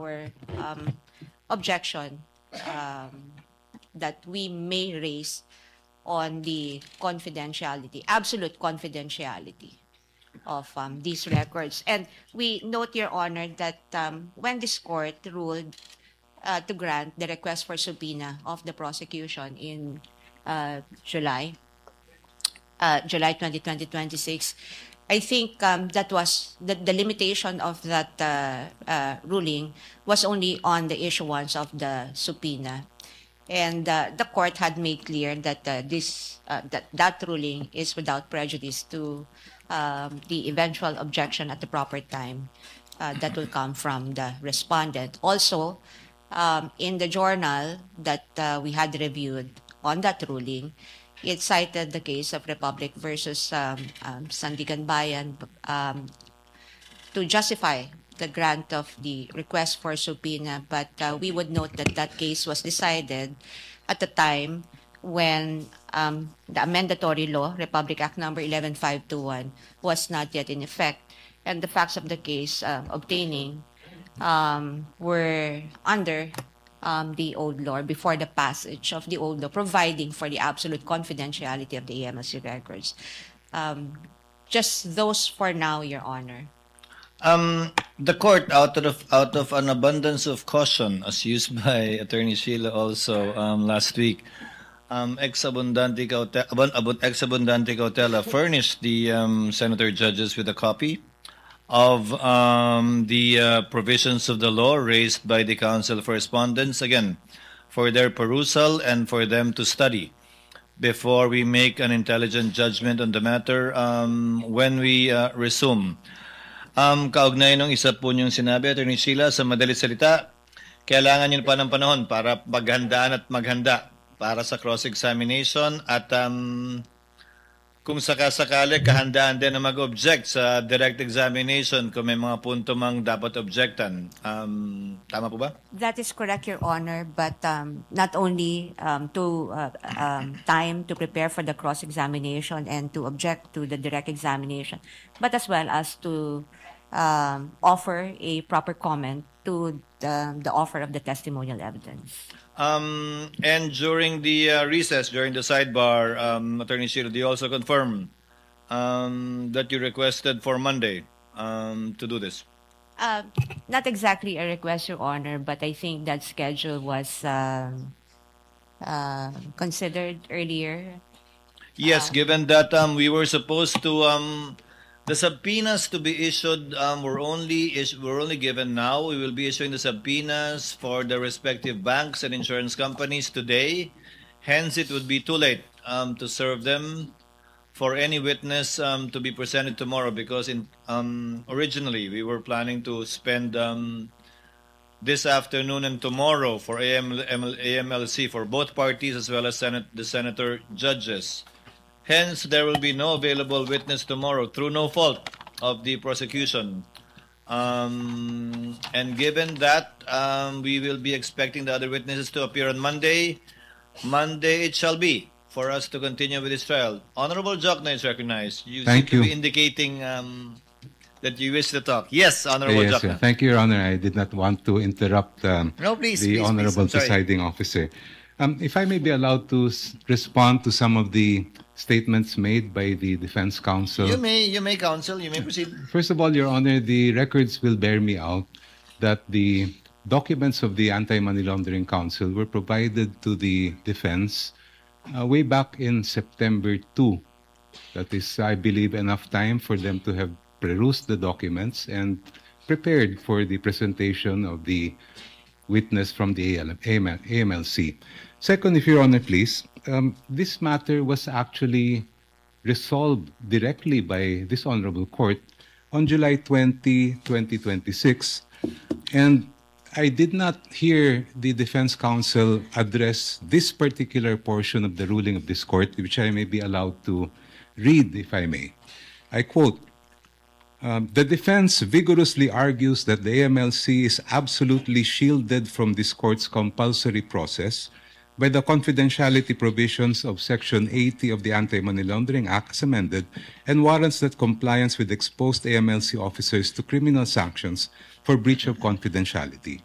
our objection that we may raise on the confidentiality, absolute confidentiality of these records. And we note, Your Honor, that when this court ruled to grant the request for subpoena of the prosecution in July 2026, I think that was the limitation of that ruling was only on the issuance of the subpoena. And the court had made clear that that ruling is without prejudice to the eventual objection at the proper time that will come from the respondent. Also, in the journal that we had reviewed on that ruling, it cited the case of Republic versus Sandigan Bayan to justify the grant of the request for subpoena, but we would note that that case was decided at the time when the amendatory law, Republic Act number 11521, was not yet in effect, and the facts of the case obtaining were under the old law, before the passage of the old law, providing for the absolute confidentiality of the AMLC records. Just those for now, Your Honor. The court, out of an abundance of caution, as used by Attorney Sheila also last week, ex abundante cautela, furnished the senator judges with a copy of the provisions of the law raised by the Council for Respondents, again, for their perusal and for them to study before we make an intelligent judgment on the matter when we resume. Kaugnay nung isa po niyong sinabi, Attorney Sheila, sa madalit salita, kailangan niyo pa ng panahon para maghandaan at maghanda para sa cross-examination at kung sakasakali, kahandaan din na mag-object sa direct examination kung may mga punto mang dapat objectan. Tama po ba? That is correct, Your Honor, but not only to time to prepare for the cross-examination and to object to the direct examination, but as well as to offer a proper comment to the offer of the testimonial evidence. And during the recess, during the sidebar, Attorney Sheila, do you also confirm that you requested for Monday to do this? Not exactly a request, Your Honor, but I think that schedule was considered earlier. Yes, given that we were supposed to the subpoenas to be issued were only given now. We will be issuing the subpoenas for the respective banks and insurance companies today. Hence, it would be too late to serve them for any witness to be presented tomorrow, because originally we were planning to spend this afternoon and tomorrow for AMLC for both parties as well as the senator judges. Hence, there will be no available witness tomorrow through no fault of the prosecution. And given that, we will be expecting the other witnesses to appear on Monday. Monday it shall be for us to continue with this trial. Honorable Jokno is recognized. You seem to be indicating that you wish to talk. Yes, Honorable Jokno. Thank you, Your Honor. I did not want to interrupt please, Honorable Presiding Officer. If I may be allowed to respond to some of the statements made by the Defense Counsel. You may, Counsel. You may proceed. First of all, Your Honor, the records will bear me out that the documents of the Anti-Money Laundering Council were provided to the defense way back in September 2. That is, I believe, enough time for them to have perused the documents and prepared for the presentation of the witness from the AMLC. Second, if Your Honor, please, this matter was actually resolved directly by this Honorable Court on July 20, 2026. And I did not hear the Defense Counsel address this particular portion of the ruling of this court, which I may be allowed to read, if I may. I quote, the defense vigorously argues that the AMLC is absolutely shielded from this court's compulsory process by the confidentiality provisions of Section 80 of the Anti-Money Laundering Act as amended, and warrants that compliance with exposed AMLC officers to criminal sanctions for breach of confidentiality.